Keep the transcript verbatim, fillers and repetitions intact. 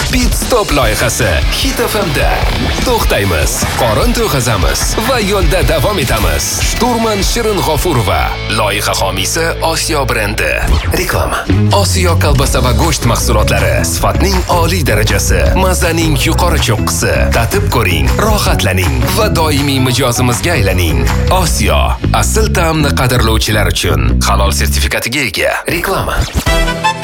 Pit Stop loyihasi Hit F M'da. To'xtaymiz, qorin to'yg'azamiz va yo'lda davom etamiz. Shturman Shirin G'ofurova, loyiha homiysi Osiyo brendi. Reklama. Osiyo kolbasa va go'sht mahsulotlari sifatning oliy darajasi, mazaning yuqori cho'qqisi. Tatib ko'ring, rohatlaning va doimiy mijozimizga aylaning. Osiyo, asl ta'mni qadrlovchilar uchun halol sertifikatiga ega. Reklama.